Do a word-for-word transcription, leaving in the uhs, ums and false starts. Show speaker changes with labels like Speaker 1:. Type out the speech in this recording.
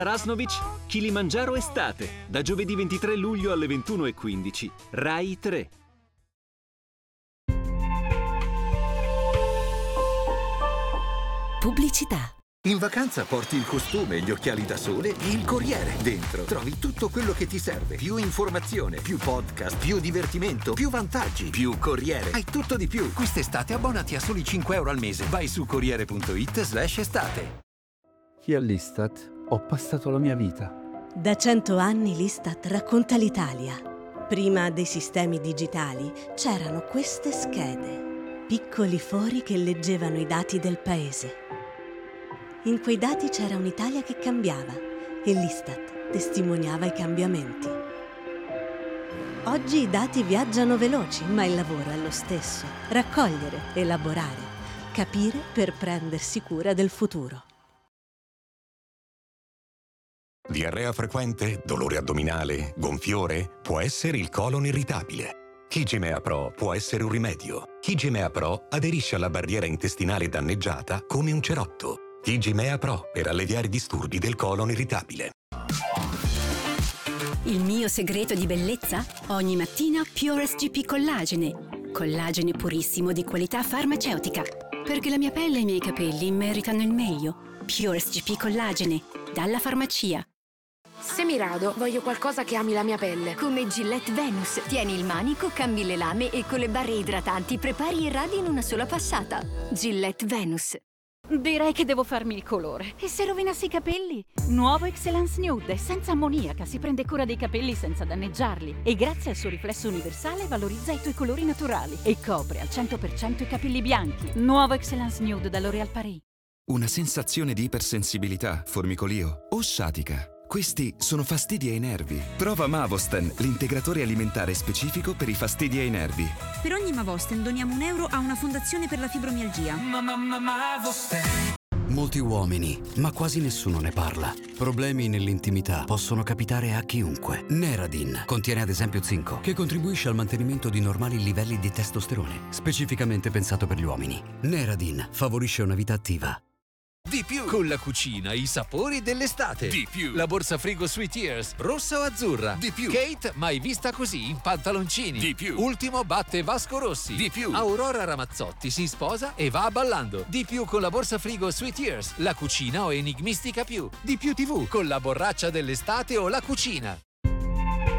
Speaker 1: Rasnovic, Kilimangiaro Estate, da giovedì ventitré luglio alle ventuno e quindici, Rai tre.
Speaker 2: Pubblicità.
Speaker 3: In vacanza porti il costume, gli occhiali da sole e il Corriere. Dentro trovi tutto quello che ti serve. Più informazione, più podcast, più divertimento, più vantaggi, più Corriere. Hai tutto di più. Quest'estate abbonati a soli cinque euro al mese. Vai su Corriere.it slash estate.
Speaker 4: Io all'Istat ho passato la mia vita.
Speaker 2: Da cento anni l'Istat racconta l'Italia. Prima dei sistemi digitali c'erano queste schede, piccoli fori che leggevano i dati del paese. In quei dati c'era un'Italia che cambiava e l'Istat testimoniava i cambiamenti. Oggi i dati viaggiano veloci, ma il lavoro è lo stesso: raccogliere, elaborare, capire per prendersi cura del futuro.
Speaker 5: Diarrea frequente, dolore addominale, gonfiore? Può essere il colon irritabile. Hygimea Pro può essere un rimedio. Hygimea Pro aderisce alla barriera intestinale danneggiata come un cerotto. Hygimea Pro per alleviare i disturbi del colon irritabile.
Speaker 6: Il mio segreto di bellezza? Ogni mattina Pure S G P Collagene. Collagene purissimo di qualità farmaceutica. Perché la mia pelle e i miei capelli meritano il meglio. Pure S G P Collagene, dalla farmacia.
Speaker 7: Se mi rado, voglio qualcosa che ami la mia pelle.
Speaker 8: Come Gillette Venus. Tieni il manico, cambi le lame e con le barre idratanti prepari e radi in una sola passata. Gillette Venus.
Speaker 9: Direi che devo farmi il colore. E se rovinassi i capelli? Nuovo Excellence Nude, senza ammoniaca, si prende cura dei capelli senza danneggiarli. E grazie al suo riflesso universale valorizza i tuoi colori naturali. E copre al cento per cento i capelli bianchi. Nuovo Excellence Nude da L'Oréal Paris.
Speaker 10: Una sensazione di ipersensibilità, formicolio o sciatica. Questi sono fastidi ai nervi. Prova Mavosten, l'integratore alimentare specifico per i fastidi ai nervi.
Speaker 11: Per ogni Mavosten doniamo un euro a una fondazione per la fibromialgia.
Speaker 12: Molti uomini, ma quasi nessuno ne parla. Problemi nell'intimità possono capitare a chiunque. Neradin contiene ad esempio zinco, che contribuisce al mantenimento di normali livelli di testosterone, specificamente pensato per gli uomini. Neradin favorisce una vita attiva.
Speaker 13: Di più con la cucina, i sapori dell'estate. Di più la borsa frigo Sweet Years, rossa o azzurra. Di più Kate, mai vista così, in pantaloncini. Di più Ultimo batte Vasco Rossi. Di più Aurora Ramazzotti si sposa e va ballando. Di più con la borsa frigo Sweet Years, la cucina o enigmistica più. Di più tivù con la borraccia dell'estate o la cucina.